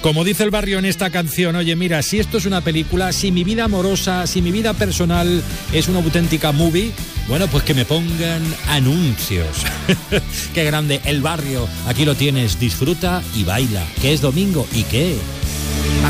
Como dice el barrio en esta canción, oye, mira, si esto es una película, si mi vida amorosa, si mi vida personal es una auténtica movie, bueno, pues que me pongan anuncios. Qué grande, el barrio, aquí lo tienes, disfruta y baila, que es domingo y qué.